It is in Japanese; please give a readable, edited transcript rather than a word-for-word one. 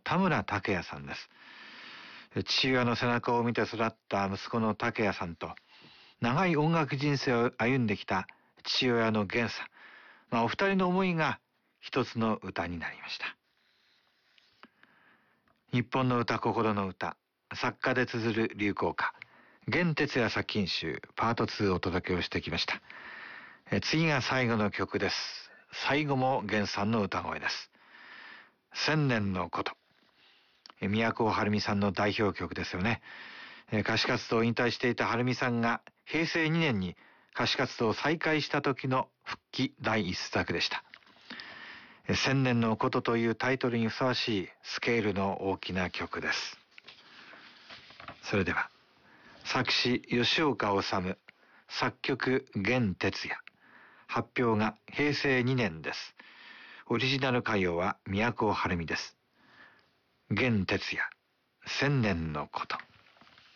田村拓也さんです。父親の背中を見て育った息子の拓也さんと、長い音楽人生を歩んできた父親の源さん、お二人の思いが一つの歌になりました。日本の歌、心の歌、作家で綴る流行歌、源哲也作品集パート2をお届けをしてきました。次が最後の曲です。最後も源さんの歌声です。千年のこと。都尾晴美さんの代表曲ですよね。歌手活動を引退していた晴美さんが平成2年に歌手活動を再開した時の復帰第一作でした。千年のことというタイトルにふさわしいスケールの大きな曲です。それでは、作詞吉岡治、作曲源哲也、発表が平成2年です。オリジナル歌謡は都尾晴美です。源哲也、千年のこと。